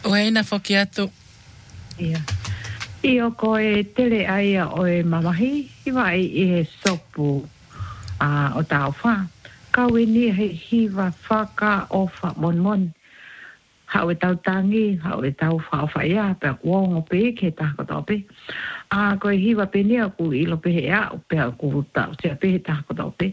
Oe na foki atu. Ia. Io koe tele aia o e mamahi, hiwa e sopu o tau wha. Kau e ni he hiwa whaka o wha mon mon. Hau e tau tangi, hau e tau wha o wha ia, pe kuongo pe ke tako tau pe. Koe hiwa pe nia ku ilo pe he a, pe a ku tau sea pe he tako tau pe.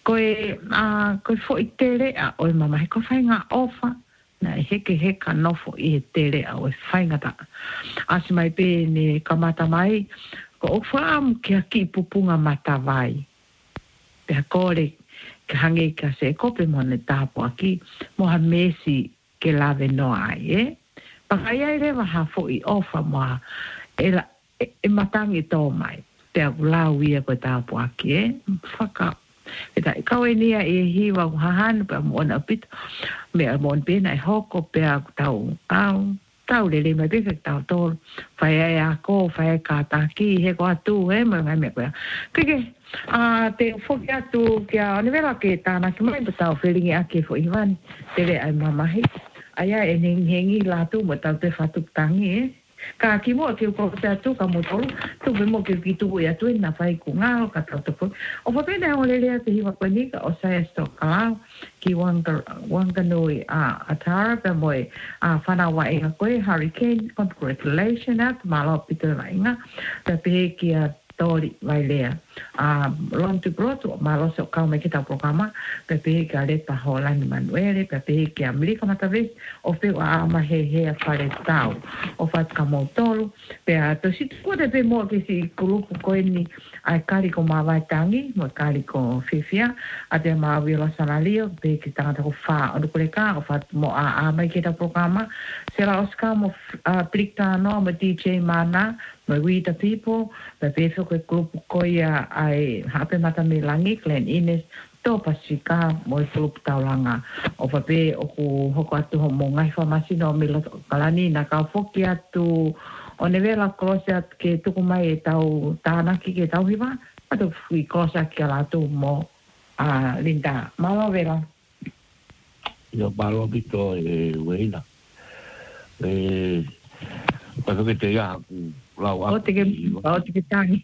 Koe fo i tele a o e mamahi, koe whai ngā ofa. Na heke heka nofo i he tere au e whaingata. Asi mai pe ne kamata mai, ko o whaamu kia ki pupunga mata vai. Pea kore ke hange ka se kope mone tāpo aki, moha mesi ke lawe noa ai, Pakai ai rewa hafo i ofa moa, e matangi tō mai. Pea kulau ia koe tāpo aki, Whaka. Eta kau e nia e hiwa hahanu pe moana pito me mon pena e hoko pe tau le mai pe tau tol fai a ko fai ka ta ki he ko atu e me me ko ke te foki atu kia ni vera ke ta na ki mai tau feeling a ke fo ivan tele ai mama he aya e hengi la tu mo tau te fatu tangi ka ki mo ke ko te atu ka mo tolu tu be mo ke ki tu ya tu na fai ku nga ka tau te o fa pena o le te hiwa ko ni ka o sa sto ka ki wanga noi a tara pe mo fana wa e ko hurricane congratulations at malo peter inga pe ki a tori vai lea long to grow to malo so ka me kita programa pe ka le pa hola ni manuele pe ki amerika matave o pe a ma he fare tau o fat ka mo tolu pe to si ko de pe mo ke si grupo ko ni ai kari ko ma vai tangi mo kari ko fifia a de ma viola sanalio pe ki tanga ko fa o ko le ka o fat mo a mai kita programa será os como plikta no mo DJ mana mo we the people pe so ko grupo ko ia ai hape mata me langi Glen Innes to pasika mo flup taulanga o pape o ko hoko atu ho mo ngai famasi no milo kalani na ka foki atu o ne vela klosa ke tuku mai e tau tānaki ke tau hiwa atu fui klosa ke ala tu mo linda malo vela yo malo pito weina paso que te ya o te ke tangi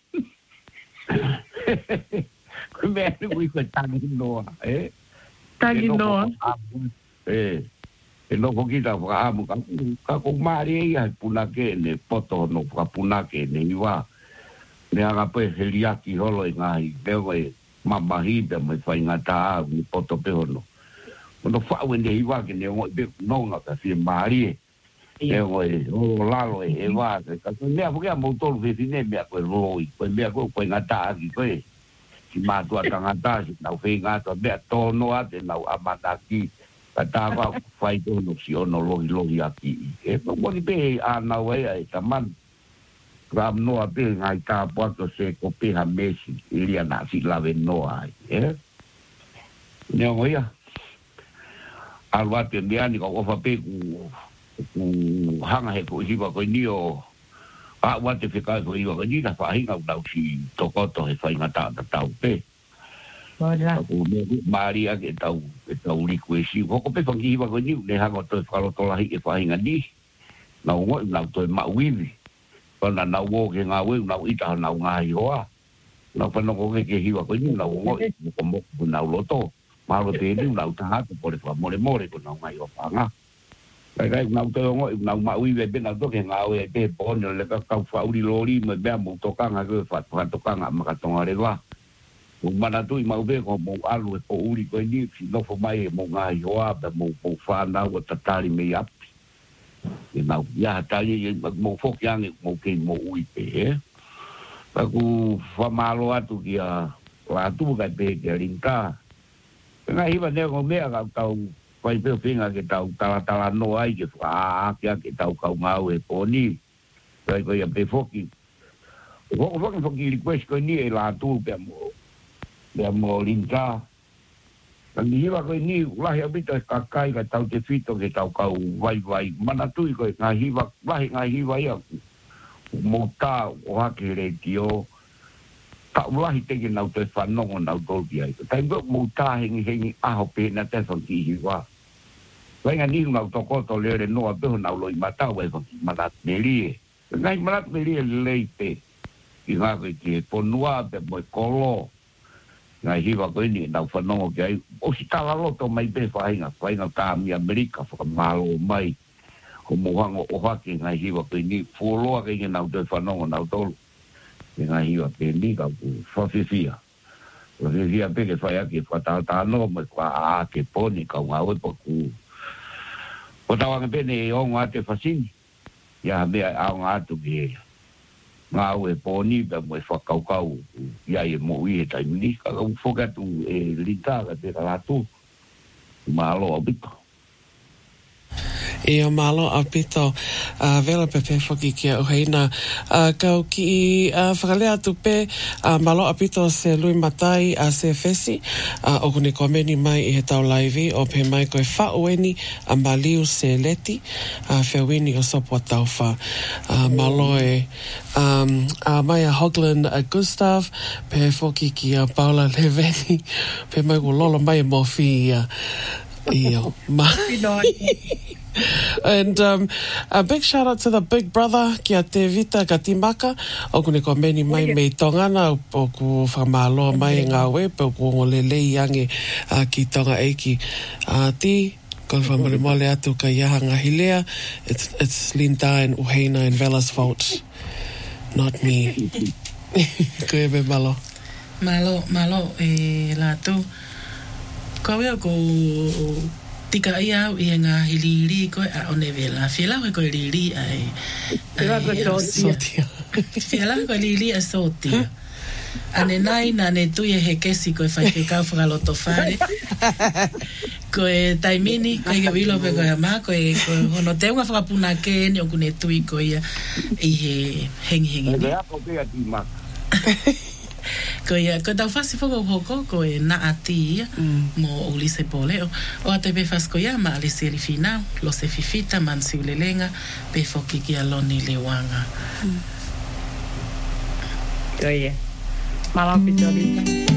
me lui ko tangi noa tangi noa e no kokita ka amu ka ko mari ai puna ke ne poto no ka puna ke ne iwa ne aga pe heliaki holo ngai dewe mamahi de me fai ngata ni poto pe hono no fa wende iwa ke ne no nga ka si mari e o lalo e va ka ne porque a motor ve fine me ko loi ko me ko ngata ki ko si ma tu ngata si na fe ngata be to no ate na amataki kata ko fai to no si ono lohi aki e no mo ni pe ana we ai taman ram no ape ngai ta poto se ko pe ha mesi ilia na si lave no ai ne o ya alwa te miani ko fa pe hanga he ko hiwa ko ni o wa te fika ko hiwa ko ni na fa hinga u si tokoto he fai ngata tau pe Ora. O me Maria ke tau request ko pe fangi hiwa ko ni le hanga to falo to la hi e fai ngani na o na to ma wivi ko na wo ke nga we na ita na nga hoa na fa no ko ke hiwa ko ni na o ko mo na loto ma lo te ni na ta ha ko fa more ko na nga yo pa nga Kai na to ngo na ma wi be na to ke nga we te pon le ka fa uri lori me be mo to ka nga ke fa to ka nga ma ka to ngare wa o mana tu i ma be ko mo alu ko uri ko ni si no fo mai mo nga yo a mo po fa na o tatali me ap e na ya tali mo fo yang mo ke mo ui pe pa ku fa malo atu kia la tu ka pe ke rinka nga iba ne ko me ka pai pe finga ke tau tala no ai ke ke tau kau ngau e poni kai ko ya pe foki request ko ni e la tu pe mo linka ni iba ko ni la ya bita ka kai ka tau te fito ke tau kau vai mana tu ko nga hiwa ya mo ta o ha ke re tio ka ulahi te ke nau te whanongo nau tolpi ai. Tai mo ta hengi aho pe na te whanki hiwa. Venga ni una autocoto le no a peho na lo mata we mata meli. Ngai mata meli leite. I nga ke ponua pe mo kolo. Ngai hiwa ko ni na whanongo ki ai. O si tala loto mai pe whainga ka mi Amerika whakamalo mai. Ko mohango o hake ngai hiwa ko ni fuoloa ke ngai nau te whanongo nau tolu. Ngai hiwa pe ni ka whawhewhia. Whawhewhia pe ke whai ake whatata mai kwa a ke poni ka ngawe pa ku. O tawanga pe ne o ngā te whasini. Ia mea au ngā atu ki ea. Ngā ue pōni pa mo e whakaukau ia e mo i e taimini ka kau whokatu e lita ka te kalatu malo a bito e o malo a pito vela pepe whaki kia uheina kau ki whakalea atu pe malo a pito se lui matai a se fesi o kune komeni mai i he tau laivi o pe mai koe whaueni a maliu se leti whiawini o sopo tau wha malo e a mai a Hoagland a Gustav pe whoki ki a Paula Leveni pe mai ko lolo mai e mofi Iyo. And a big shout out to the big brother kia te vita ka timaka o kune ko meni mai me tongana o ku whamaloa mai ngā wepe o ku ngolele iange ki tonga eiki ti ko whamale mole atu ka iaha ngahilea it's Linda and Uheina and Vela's fault not me ko ebe malo e latu koe ko tika ia au i ngā hiliri koe a one vela. Whiela koe liri ai sotia. Whiela koe liri a sotia. Ane nai na ne tui e he kesi koe whai ke kau whakaloto whare. Koe taimini, koe ke wilo pe koe hama, koe hono te unga whakapuna ke ni o kune tui koe ia i he hengi. Ele apo pe a timaka. Ko tau whasi whako hoko ko e na ati ia mo Ulise Poleo. O a te pe whasko ia ma ale seri finau, lo se fifita man si ulelenga, pe whoki ki a loni le wanga. Ko ia. Malapito lita.